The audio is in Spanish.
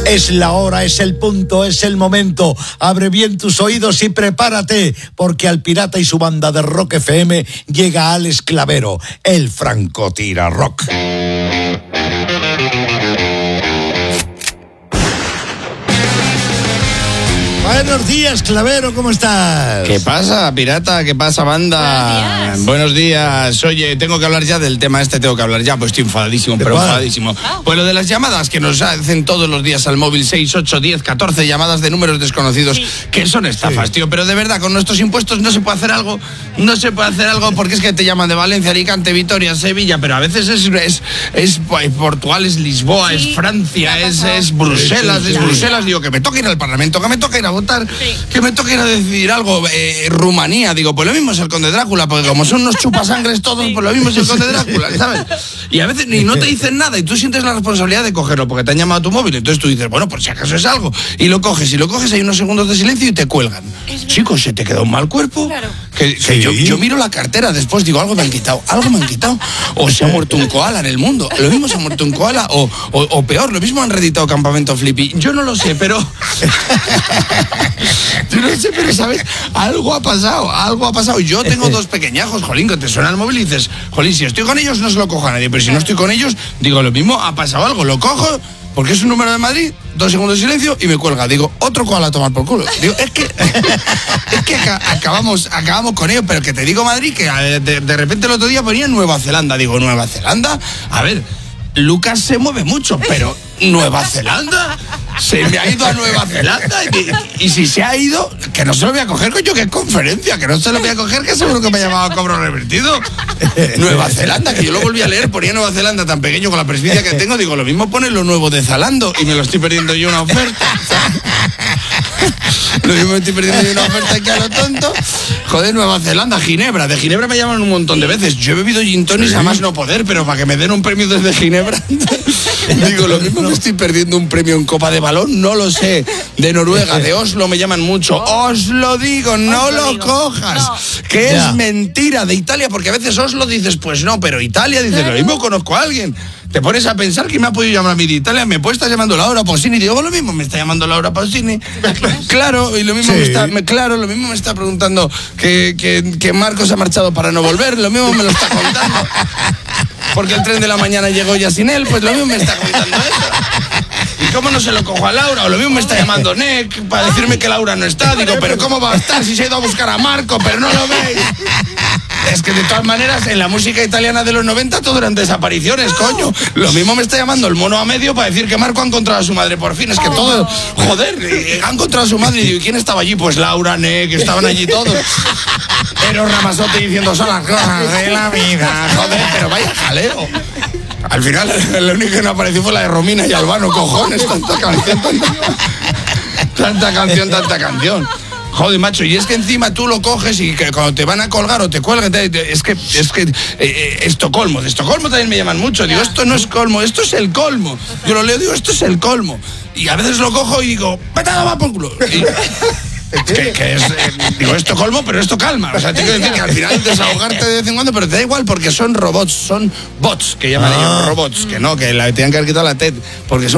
Es la hora, es el punto, es el momento. Abre bien tus oídos y prepárate, porque al Pirata y su banda de Rock FM llega Alex Clavero, el francotira rock. Buenos días, Clavero, ¿cómo estás? ¿Qué pasa, pirata? ¿Qué pasa, banda? Buenos días. Oye, tengo que hablar ya del tema tengo que hablar ya, pues estoy enfadadísimo, pero enfadadísimo. Pues lo de las llamadas que nos hacen todos los días al móvil, 6, 8, 10, 14 llamadas de números desconocidos, que son estafas, tío. Pero de verdad, con nuestros impuestos no se puede hacer algo, porque es que te llaman de Valencia, Alicante, Vitoria, Sevilla, pero a veces es Portugal, es Lisboa, es Francia, es Bruselas, digo, que me toque ir al Parlamento, que me toque ir a votar, que me toque ir a decidir algo, Rumanía, digo, pues lo mismo es el Conde Drácula, porque como son unos chupasangres todos, pues lo mismo es el Conde Drácula, ¿sabes? Y a veces ni no te dicen nada y tú sientes la responsabilidad de cogerlo porque te han llamado a tu móvil, entonces tú dices, bueno, por si acaso es algo, y lo coges hay unos segundos de silencio y te cuelgan. Chicos, ¿se te queda un mal cuerpo? Claro. Yo miro la cartera después, digo, algo me han quitado, o se ha muerto un koala en el mundo, lo mismo se ha muerto un koala, o peor, lo mismo han reeditado Campamento Flippy, yo no lo sé, pero ¿sabes? Algo ha pasado. Yo tengo dos pequeñajos, jolín, que te suena el móvil y dices, jolín, si estoy con ellos no se lo cojo a nadie, pero si no estoy con ellos, digo, lo mismo, ha pasado algo, lo cojo, porque es un número de Madrid, 2 segundos de silencio y me cuelga. Digo, otro koala a tomar por culo. Digo, es que acabamos con ello, pero que te digo Madrid, que de repente el otro día ponía Nueva Zelanda. Digo, ¿Nueva Zelanda? A ver, Lucas se mueve mucho, pero ¿Nueva Zelanda? Se me ha ido a Nueva Zelanda y si se ha ido, que no se lo voy a coger, coño, que es conferencia, que no se lo voy a coger, que seguro que me ha llamado a cobro revertido. Nueva Zelanda, que yo lo volví a leer, ponía Nueva Zelanda tan pequeño con la presbicia que tengo, digo, lo mismo pone lo nuevo de Zalando y me lo estoy perdiendo yo una oferta. Lo mismo estoy perdiendo yo una oferta que a lo tonto. Joder, Nueva Zelanda, Ginebra. De Ginebra me llaman un montón de veces. Yo he bebido gin tonics a más no poder, pero para que me den un premio desde Ginebra. Digo, lo mismo me estoy perdiendo un premio en Copa de Balón, no lo sé. De Noruega, de Oslo me llaman mucho. Os lo digo, no lo cojas. Que es mentira. De Italia, porque a veces Oslo dices, pues no, pero Italia dices, lo mismo conozco a alguien. Te pones a pensar que me ha podido llamar a mí de Italia, me puede estar llamando Laura Pausini, digo, lo mismo me está llamando Laura Pausini. Claro, y lo mismo lo mismo me está preguntando que Marcos ha marchado para no volver, lo mismo me lo está contando. Porque el tren de la mañana llegó ya sin él, pues lo mismo me está contando eso. ¿Y cómo no se lo cojo a Laura? O lo mismo me está llamando Nick para decirme que Laura no está. Digo, pero ¿cómo va a estar si se ha ido a buscar a Marco? Pero no lo veis. Es que de todas maneras, en la música italiana de los 90 todo eran desapariciones, coño. Lo mismo me está llamando el mono a medio para decir que Marco ha encontrado a su madre por fin. Es que todo, joder, ha encontrado a su madre. Y ¿quién estaba allí? Pues Laura, que estaban allí todos. Pero Ramazotti diciendo, son las cosas de la vida. Joder, pero vaya jaleo. Al final, lo único que no apareció fue la de Romina y Albano, cojones. Tanta canción. Joder, macho, y es que encima tú lo coges y que cuando te van a colgar o te cuelgan, es que Estocolmo, de Estocolmo también me llaman mucho. Digo, esto no es colmo, esto es el colmo. Yo lo leo, digo, esto es el colmo. Y a veces lo cojo y digo, vete a tomar por culo. Que es, digo, Estocolmo, pero esto calma. O sea, tengo que decir que al final desahogarte de vez en cuando, pero te da igual porque son robots, son bots, que llaman ellos robots, que no, que la tenían que haber quitado la TED, porque son